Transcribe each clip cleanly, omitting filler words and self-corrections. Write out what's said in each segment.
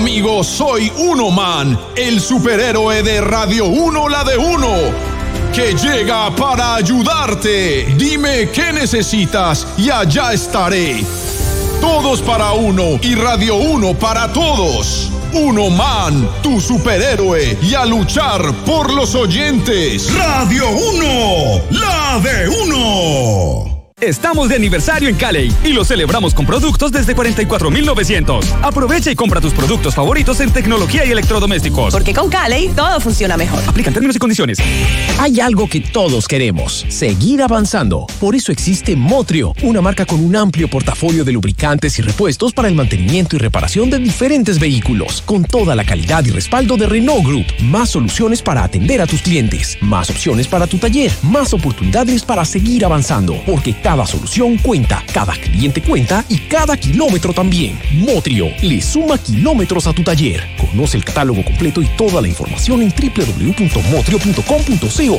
amigos, soy Uno Man, el superhéroe de Radio 1, la de Uno, que llega para ayudarte. Dime qué necesitas y allá estaré. Todos para uno y Radio 1 para todos. Uno Man, tu superhéroe, y a luchar por los oyentes. Radio 1, la de Uno. Estamos de aniversario en Cali y lo celebramos con productos desde 44,900. Aprovecha y compra tus productos favoritos en tecnología y electrodomésticos. Porque con Cali todo funciona mejor. Aplican términos y condiciones. Hay algo que todos queremos: seguir avanzando. Por eso existe Motrio, una marca con un amplio portafolio de lubricantes y repuestos para el mantenimiento y reparación de diferentes vehículos, con toda la calidad y respaldo de Renault Group. Más soluciones para atender a tus clientes, más opciones para tu taller, más oportunidades para seguir avanzando, porque cada solución cuenta, cada cliente cuenta y cada kilómetro también. Motrio le suma kilómetros a tu taller. Conoce el catálogo completo y toda la información en www.motrio.com.co.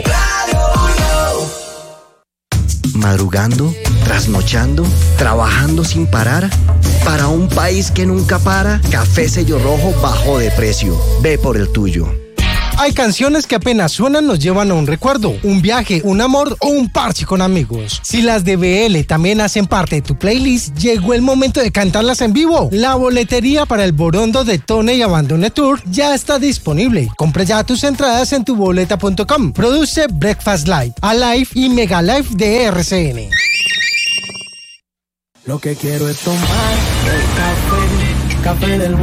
Madrugando, trasnochando, trabajando sin parar. Para un país que nunca para, Café Sello Rojo bajó de precio. Ve por el tuyo. Hay canciones que apenas suenan nos llevan a un recuerdo, un viaje, un amor o un parche con amigos. Si las de BL también hacen parte de tu playlist, llegó el momento de cantarlas en vivo. La boletería para el Borondo de Tone y Abandone Tour ya está disponible. Compra ya tus entradas en tuboleta.com. Produce Breakfast Live, Alive y Mega Live de RCN. Lo que quiero es tomar el café del